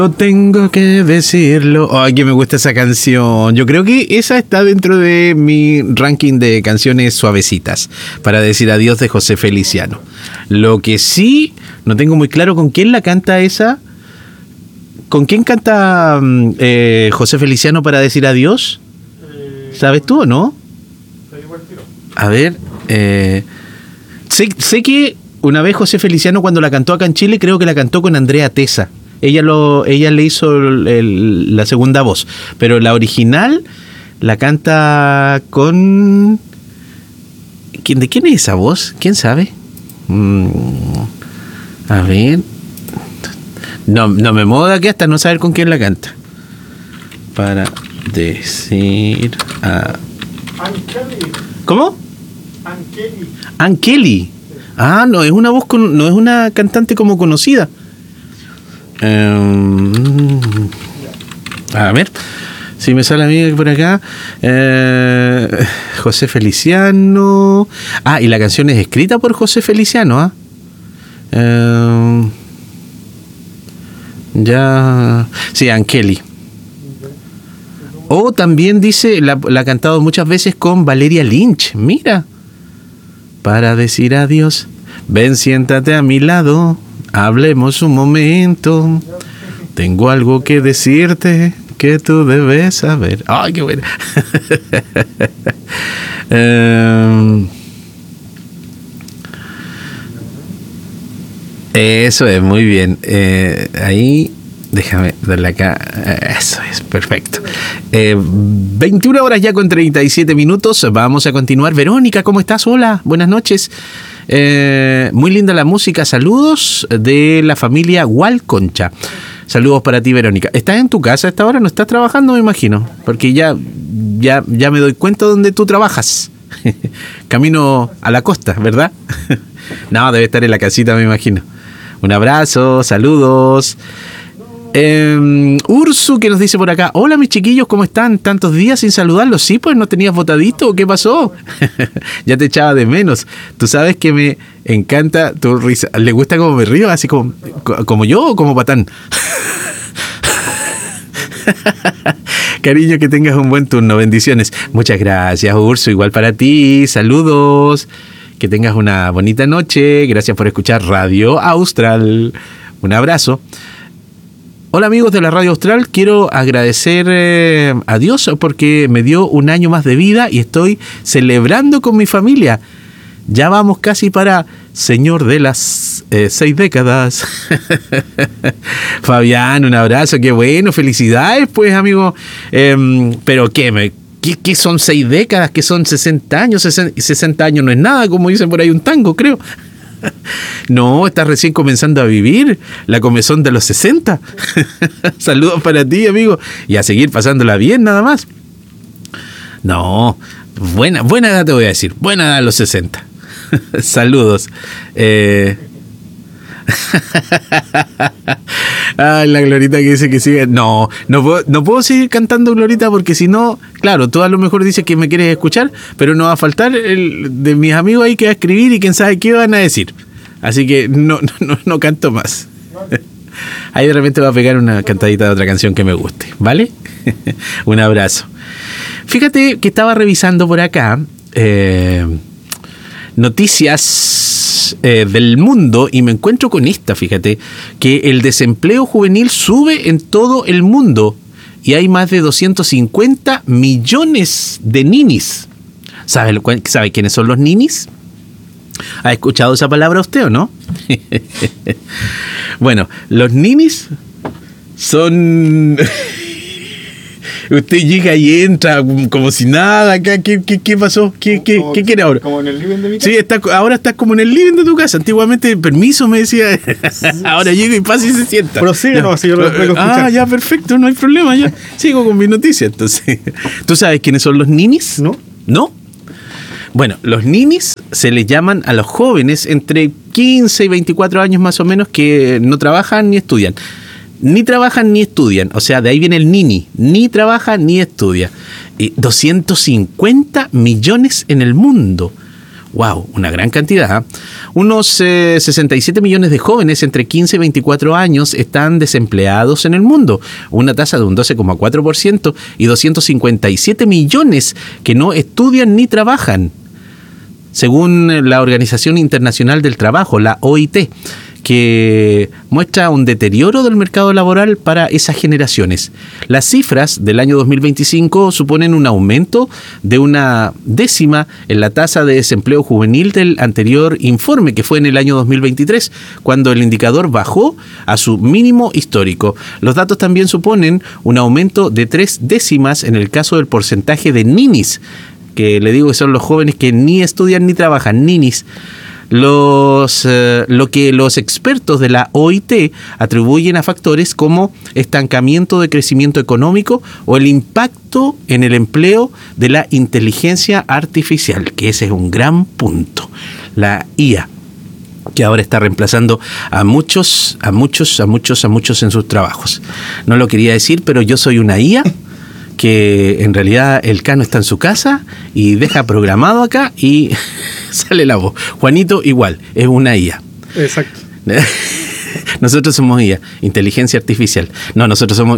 No tengo que decirlo. Ay, que me gusta esa canción. Yo creo que esa está dentro de mi ranking de canciones suavecitas para decir adiós de José Feliciano. Lo que sí, no tengo muy claro con quién la canta esa. ¿Con quién canta José Feliciano para decir adiós? ¿Sabes tú o no? A ver, sé que una vez José Feliciano, cuando la cantó acá en Chile, creo que la cantó con Andrea Tesa. Ella le hizo la segunda voz, pero la original la canta con... ¿De quién es esa voz? ¿Quién sabe? A ver... No me muevo de aquí hasta no saber con quién la canta. Para decir... ¿Cómo? Ann Kelly. Ah, no es una voz no es una cantante como conocida. A ver si me sale a mí por acá. José Feliciano. Ah, y la canción es escrita por José Feliciano. Ya. Sí, Ann Kelly. O también dice, la ha cantado muchas veces con Valeria Lynch. Mira. Para decir adiós, ven, siéntate a mi lado, hablemos un momento. Tengo algo que decirte que tú debes saber. ¡Ay, qué buena! Eso es, muy bien. Ahí, déjame darle acá. Eso es, perfecto. 21 horas ya con 37 minutos. Vamos a continuar. Verónica, ¿cómo estás? Hola, buenas noches. Muy linda la música. Saludos de la familia Gualconcha. Saludos para ti, Verónica. ¿Estás en tu casa a esta hora? ¿No estás trabajando, me imagino? Porque ya me doy cuenta donde tú trabajas. Camino a la costa, ¿verdad? No, debe estar en la casita, me imagino. Un abrazo, saludos. Ursu, que nos dice por acá: hola mis chiquillos, ¿cómo están? ¿Tantos días sin saludarlos? Sí, pues, ¿no tenías botadito o qué pasó? Ya te echaba de menos. Tú sabes que me encanta tu risa. ¿Le gusta cómo me río? ¿Así como yo o como Patán? Cariño, que tengas un buen turno. Bendiciones. Muchas gracias, Ursu. Igual para ti. Saludos. Que tengas una bonita noche. Gracias por escuchar Radio Austral. Un abrazo. Hola amigos de la Radio Austral, quiero agradecer a Dios porque me dio un año más de vida y estoy celebrando con mi familia. Ya vamos casi para Señor de las 6 décadas. Fabián, un abrazo, qué bueno, felicidades pues amigo. Pero ¿qué son 6 décadas? ¿Qué son 60 años? 60 años no es nada, como dicen por ahí un tango, creo. No, estás recién comenzando a vivir la comezón de los 60. Saludos para ti, amigo. Y a seguir pasándola bien, nada más. No, buena edad te voy a decir. Buena edad a los 60. Saludos. La Glorita que dice que sigue. No puedo seguir cantando, Glorita, porque si no, claro, tú a lo mejor dices que me quieres escuchar, pero no va a faltar el de mis amigos ahí que va a escribir y quién sabe qué van a decir. Así que no canto más. Ahí de repente va a pegar una cantadita de otra canción que me guste, ¿vale? Un abrazo. Fíjate que estaba revisando por acá noticias del mundo y me encuentro con esta, fíjate, que el desempleo juvenil sube en todo el mundo y hay más de 250 millones de ninis. ¿Sabe quiénes son los ninis? ¿Ha escuchado esa palabra usted o no? Bueno, los ninis son... Usted llega y entra como si nada. ¿Qué pasó? ¿Qué quiere ahora? Como en el living de mi casa. Sí, ahora estás como en el living de tu casa. Antiguamente, permiso, me decía. Ahora llego y pasa y se sienta. Prosíguenos, así yo lo puedo escuchar. Ya, perfecto, no hay problema. Ya sigo con mi noticia. Entonces, ¿tú sabes quiénes son los ninis? ¿No? Bueno, los ninis se les llaman a los jóvenes entre 15 y 24 años más o menos que no trabajan ni estudian. Ni trabajan ni estudian, o sea, de ahí viene el nini, ni trabaja ni estudia. 250 millones en el mundo. ¡Wow! Una gran cantidad. Unos 67 millones de jóvenes entre 15 y 24 años están desempleados en el mundo, una tasa de un 12,4%, y 257 millones que no estudian ni trabajan, según la Organización Internacional del Trabajo, la OIT, que muestra un deterioro del mercado laboral para esas generaciones. Las cifras del año 2025 suponen un aumento de 1/10 en la tasa de desempleo juvenil del anterior informe, que fue en el año 2023, cuando el indicador bajó a su mínimo histórico. Los datos también suponen un aumento de 0,3 en el caso del porcentaje de ninis, que le digo que son los jóvenes que ni estudian ni trabajan, ninis. Lo que los expertos de la OIT atribuyen a factores como estancamiento de crecimiento económico o el impacto en el empleo de la inteligencia artificial, que ese es un gran punto. La IA, que ahora está reemplazando a muchos en sus trabajos. No lo quería decir, pero yo soy una IA que en realidad el Cano está en su casa y deja programado acá y sale la voz. Juanito igual, es una IA. Exacto. Nosotros somos IA, inteligencia artificial. No, nosotros somos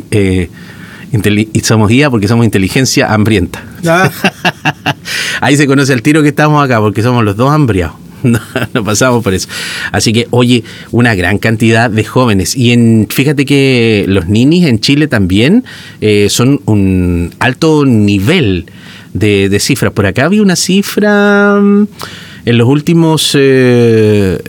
somos IA porque somos inteligencia hambrienta. Ahí se conoce el tiro que estamos acá, porque somos los dos hambriados. No pasamos por eso. Así que, oye, una gran cantidad de jóvenes. Y fíjate que los ninis en Chile también son un alto nivel de cifras. Por acá había una cifra en los últimos, el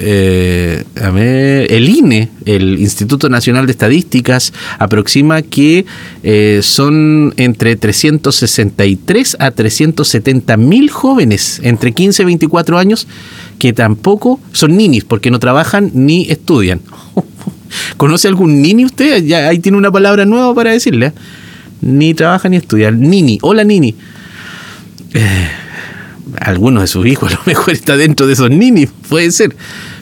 INE, el Instituto Nacional de Estadísticas, aproxima que son entre 363 a 370 mil jóvenes entre 15 y 24 años que tampoco son ninis, porque no trabajan ni estudian. ¿Conoce algún nini usted? Ya ahí tiene una palabra nueva para decirle, ¿eh? Ni trabaja ni estudia. Nini, hola nini. Algunos de sus hijos a lo mejor está dentro de esos ninis, puede ser.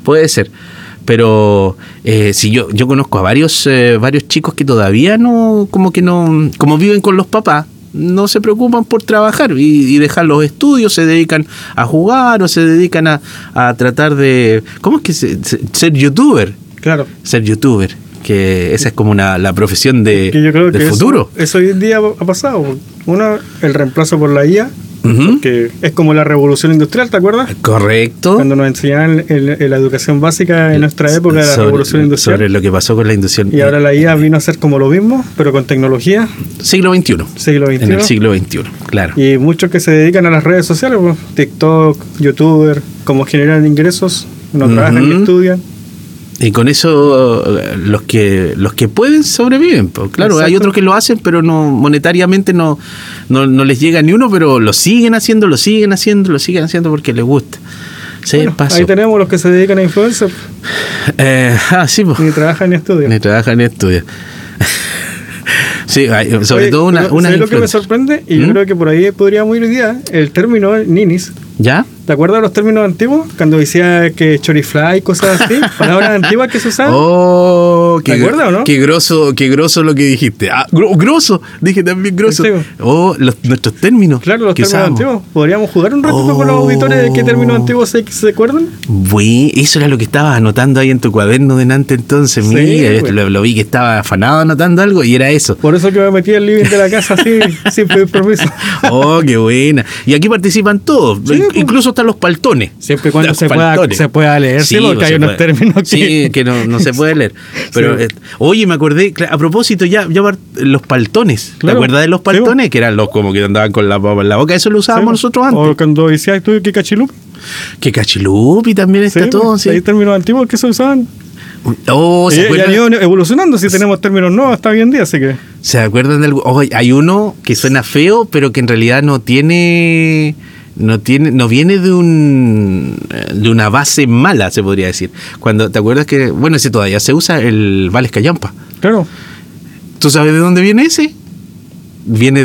Pero si yo conozco a varios chicos que todavía como viven con los papás, no se preocupan por trabajar y dejar los estudios, se dedican a jugar o se dedican a tratar de, ¿cómo es que ser youtuber? Claro. Ser youtuber, que esa es como la profesión del futuro. Eso hoy en día ha pasado. Uno, el reemplazo por la IA. Uh-huh. Que es como la revolución industrial, ¿te acuerdas? Correcto. Cuando nos enseñaban en la educación básica en nuestra época de la revolución industrial. Sobre lo que pasó con la industrial. Y ahora la IA vino a ser como lo mismo, pero con tecnología. Siglo XXI. En el siglo XXI, claro. Y muchos que se dedican a las redes sociales, pues, TikTok, YouTuber, como generan ingresos, no trabajan ni estudian. Y con eso los que pueden sobreviven. Pues, claro, exacto. Hay otros que lo hacen, pero no monetariamente no les llega ni uno, pero lo siguen haciendo porque les gusta. Sí, bueno, ahí tenemos los que se dedican a influencers. Sí, pues. Ni trabajan ni estudian. Sí, sobre todo una ¿sabes lo que me sorprende? Y yo creo que por ahí podríamos ir hoy día, el término ninis. ¿Ya? ¿Te acuerdas de los términos antiguos? Cuando decía que chorifly y cosas así, palabras antiguas que se usaban. Oh, ¿te acuerdas o no? Qué grosso lo que dijiste. Grosso, dije también grosso. Sí. Oh, nuestros términos. Claro, los términos antiguos. ¿Podríamos jugar un ratito con los auditores de qué términos antiguos se acuerdan? Bueno, eso era lo que estabas anotando ahí en tu cuaderno de Nante entonces. Sí, mira, lo vi que estaba afanado anotando algo y era eso. Por eso que me metí al living de la casa así, sin pedir permiso. Oh, qué buena. Y aquí participan todos, sí, incluso hasta los paltones. Siempre y cuando se pueda leer, sí, porque hay unos términos que no se puede leer. Pero, sí. Oye, me acordé, a propósito, ya los paltones. Claro. ¿Te acuerdas de los paltones? Sí. Que eran los como que andaban con la papa en la boca. Eso lo usábamos nosotros antes. O cuando decías tú que cachilupi. Que cachilupi también está todo. Sí. Hay términos antiguos que se usaban. Oh, ¿se acuerdan? Ya han ido evolucionando, si tenemos términos nuevos hasta hoy en día, así que... ¿Se acuerdan de algo? Oh, hay uno que suena feo, pero que en realidad no viene de una base mala, se podría decir. Cuando te acuerdas que, bueno, ese todavía se usa, el Vales Callampa. Claro. ¿Tú sabes de dónde viene ese? Viene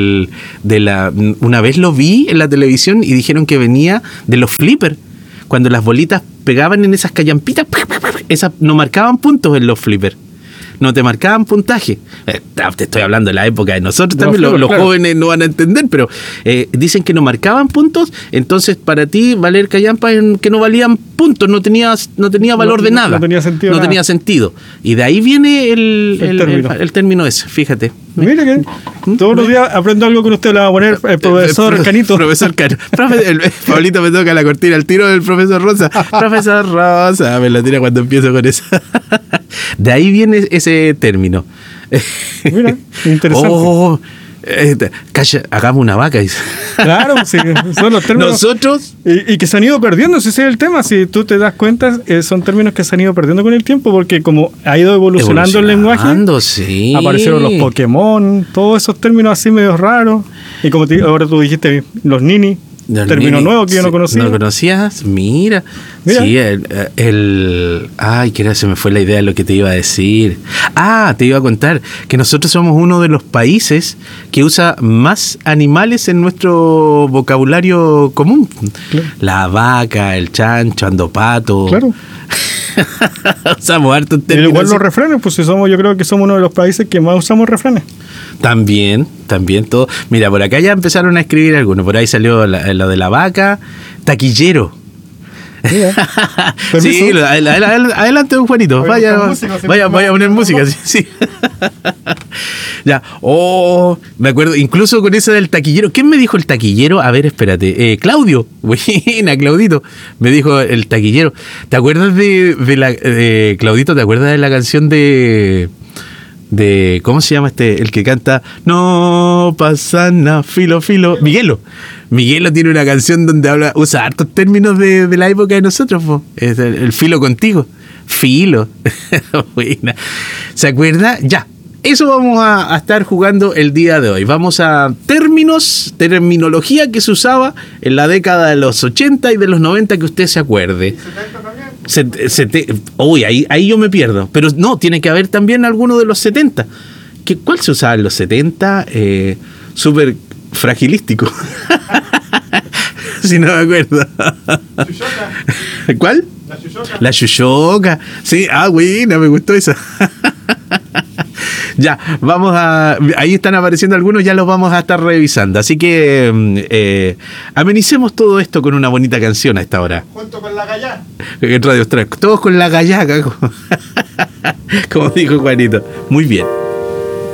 una vez lo vi en la televisión y dijeron que venía de los flippers. Cuando las bolitas pegaban en esas callampitas, esas no marcaban puntos en los flippers. no te marcaban puntaje. Te estoy hablando de la época de nosotros De también, los claro. jóvenes no van a entender, pero dicen que no marcaban puntos, entonces para ti valer callampa en que no valían puntos, no tenía valor de nada. No tenía sentido. No nada. tenía sentido. Y de ahí viene el término ese, fíjate. Mira que todos los días aprendo algo con usted, le va a poner el profesor Canito. Profesor Canito. Pablito me toca la cortina al tiro del profesor Rosa. Profesor Rosa, me lo tira cuando empiezo con eso. De ahí viene ese término. Mira, interesante. Oh, calla, hagamos una vaca. Claro, sí, son los términos. Nosotros. Y que se han ido perdiendo, si ese es el tema. Si tú te das cuenta, son términos que se han ido perdiendo con el tiempo, porque como ha ido evolucionando el lenguaje, sí. aparecieron los Pokémon, todos esos términos así medio raros. Y como ahora tú dijiste, los nini, término nuevo que yo no conocía. ¿No lo conocías? Mira. Sí, ay, que se me fue la idea de lo que te iba a decir. Te iba a contar que nosotros somos uno de los países que usa más animales en nuestro vocabulario común. Claro. La vaca, el chancho, andopato. Claro. Usamos harto términos. Igual los refranes, pues yo creo que somos uno de los países que más usamos refranes. También todo. Mira, por acá ya empezaron a escribir algunos. Por ahí salió lo de la vaca, taquillero. Sí, adelante, don Juanito. Vaya a poner música. Sí. Ya. Me acuerdo, incluso con esa del taquillero. ¿Quién me dijo el taquillero? A ver, espérate. Claudio. Buena, Claudito. Me dijo el taquillero. ¿Te acuerdas de Claudito? ¿Te acuerdas de la canción de ¿cómo se llama el que canta? No pasa nada, filo, Miguelo tiene una canción donde usa hartos términos de la época de nosotros, po. Es el filo contigo. Filo. Buena. ¿Se acuerda? Ya. Eso vamos a estar jugando el día de hoy. Vamos a terminología que se usaba en la década de los 80 y de los 90 que usted se acuerde. Ahí yo me pierdo. Pero no, tiene que haber también alguno de los 70. ¿Cuál se usaba en los 70? Súper fragilístico. Si no me acuerdo. ¿Cuál? La chuchoca. Sí, buena, me gustó esa. Ya, ahí están apareciendo algunos, ya los vamos a estar revisando. Así que amenicemos todo esto con una bonita canción a esta hora. Junto con la gallá. En Radio Austral. Todos con la gallaca, como dijo Juanito. Muy bien.